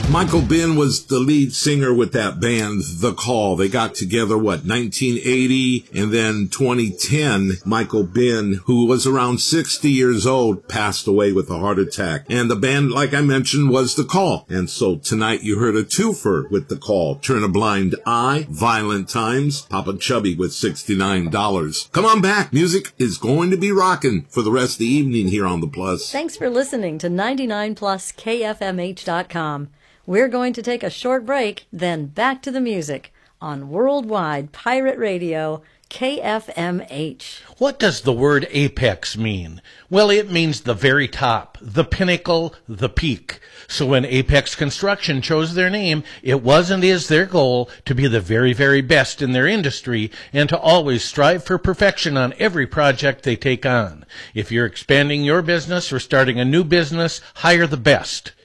Michael Ben was the lead singer with that band, The Call. They got together, 1980? And then 2010, Michael Ben, who was around 60 years old, passed away with a heart attack. And the band, like I mentioned, was The Call. And so tonight you heard a twofer with The Call. Turn a Blind Eye, Violent Times, Papa Chubby with $69. Come on back. Music is going to be rocking for the rest of the evening here on The Plus. Thanks for listening to 99pluskfmh.com. We're going to take a short break, then back to the music on Worldwide Pirate Radio, KFMH. What does the word apex mean? Well, it means the very top, the pinnacle, the peak. So when Apex Construction chose their name, it was and is their goal to be the very, very best in their industry and to always strive for perfection on every project they take on. If you're expanding your business or starting a new business, hire the best.